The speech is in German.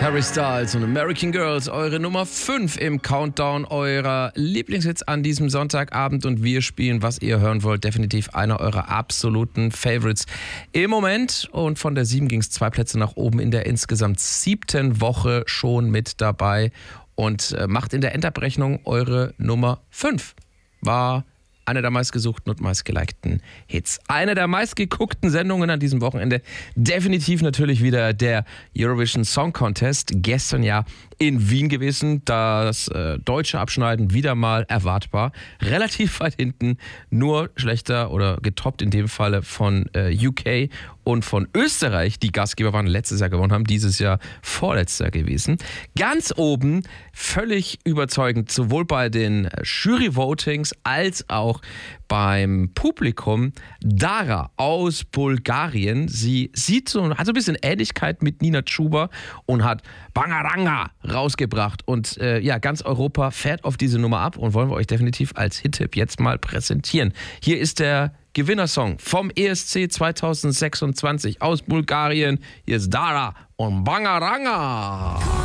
Harry Styles und American Girls, eure Nummer 5 im Countdown eurer Lieblingshits an diesem Sonntagabend. Und wir spielen, was ihr hören wollt, definitiv einer eurer absoluten Favorites im Moment. Und von der 7 ging es 2 Plätze nach oben in der insgesamt 7. Woche schon mit dabei. Und macht in der Endabrechnung eure Nummer 5. War eine der meistgesuchten und meistgelikten Hits. Eine der meistgeguckten Sendungen an diesem Wochenende. Definitiv natürlich wieder der Eurovision Song Contest. Gestern ja in Wien gewesen. Das deutsche Abschneiden wieder mal erwartbar. Relativ weit hinten, nur schlechter oder getoppt in dem Falle von UK und von Österreich. Die Gastgeber waren letztes Jahr gewonnen, haben dieses Jahr vorletzter gewesen. Ganz oben, völlig überzeugend, sowohl bei den Jury-Votings als auch beim Publikum, Dara aus Bulgarien. Sie hat so ein bisschen Ähnlichkeit mit Nina Chuba und hat Bangaranga rausgebracht. Und ganz Europa fährt auf diese Nummer ab und wollen wir euch definitiv als Hit-Tipp jetzt mal präsentieren. Hier ist der Gewinnersong vom ESC 2026 aus Bulgarien. Hier ist Dara und Bangaranga.